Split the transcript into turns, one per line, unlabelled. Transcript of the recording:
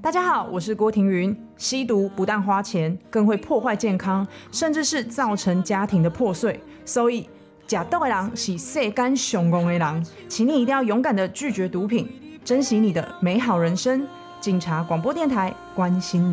大家好，我是郭庭云。吸毒不但花钱，更会破坏健康，甚至是造成家庭的破碎。所以，吃毒的人是世间上戆的人，请你一定要勇敢的拒绝毒品，珍惜你的美好人生。警察广播电台关心你。